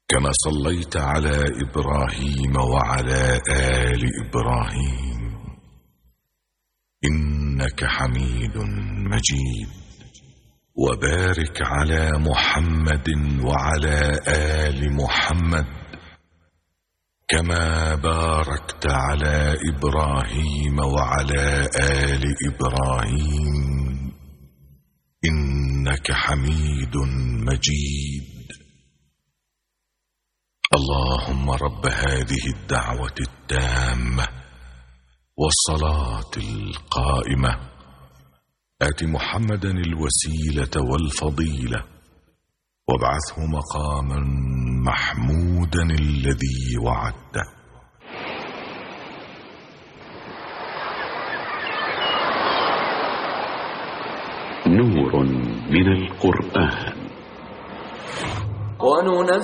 كما صليت على إبراهيم وعلى آل إبراهيم إنك حميد مجيد. وبارك على محمد وعلى آل محمد كما باركت على إبراهيم وعلى آل إبراهيم إنك حميد مجيد. اللهم رب هذه الدعوة التامة والصلاة القائمة آت محمدا الوسيلة والفضيلة وابعثه مقاما محمودا الذي وعدته. نور من القرآن. وننزل